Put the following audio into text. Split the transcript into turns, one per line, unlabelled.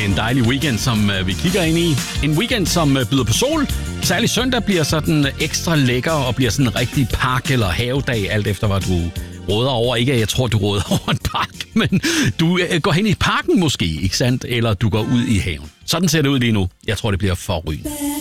det er en dejlig weekend, som vi kigger ind i. En weekend, som byder på sol. Særligt søndag bliver sådan ekstra lækker og bliver sådan en rigtig park- eller havedag, alt efter hvad du råder over. Ikke at jeg tror, du råder over en park, men du går hen i parken måske, ikke sandt? Eller du går ud i haven. Sådan ser det ud lige nu. Jeg tror, det bliver forrygende.